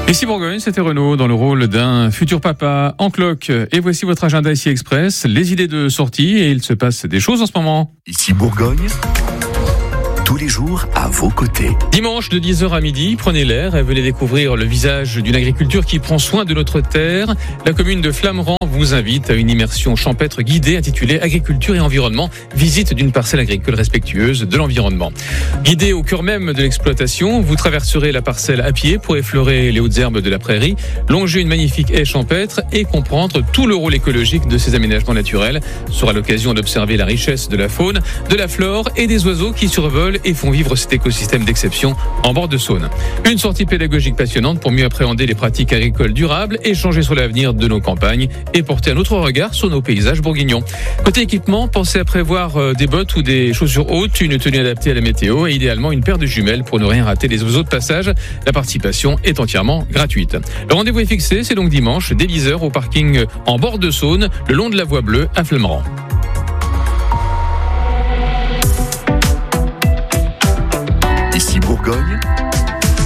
Ici Bourgogne, c'était Renaud dans le rôle d'un futur papa en cloque. Et voici votre agenda ici Express, les idées de sortie, et il se passe des choses en ce moment. Ici Bourgogne, tous les jours à vos côtés. Dimanche de 10h à midi, prenez l'air et venez découvrir le visage d'une agriculture qui prend soin de notre terre. La commune de Flamerans vous invite à une immersion champêtre guidée intitulée Agriculture et environnement, visite d'une parcelle agricole respectueuse de l'environnement. Guidée au cœur même de l'exploitation, vous traverserez la parcelle à pied pour effleurer les hautes herbes de la prairie, longer une magnifique haie champêtre et comprendre tout le rôle écologique de ces aménagements naturels. Ce sera l'occasion d'observer la richesse de la faune, de la flore et des oiseaux qui survolent et font vivre cet écosystème d'exception en bord de Saône. Une sortie pédagogique passionnante pour mieux appréhender les pratiques agricoles durables, échanger sur l'avenir de nos campagnes et porter un autre regard sur nos paysages bourguignons. Côté équipement, pensez à prévoir des bottes ou des chaussures hautes, une tenue adaptée à la météo et idéalement une paire de jumelles pour ne rien rater des oiseaux de passage. La participation est entièrement gratuite. Le rendez-vous est fixé, c'est donc dimanche dès 10h au parking en bord de Saône, le long de la voie bleue à Flamerans. Ici Bourgogne,